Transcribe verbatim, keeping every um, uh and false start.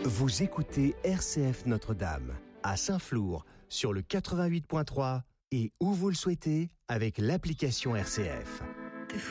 Vous écoutez R C F Notre-Dame, à Saint-Flour, sur le quatre-vingt-huit point trois et où vous le souhaitez avec l'application R C F.